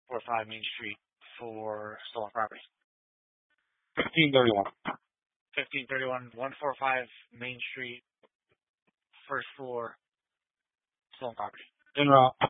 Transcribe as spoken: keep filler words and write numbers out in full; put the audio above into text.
four five Main Street for stolen property. fifteen thirty-one. fifteen thirty-one, one forty-five Main Street, first floor, stolen property. En route.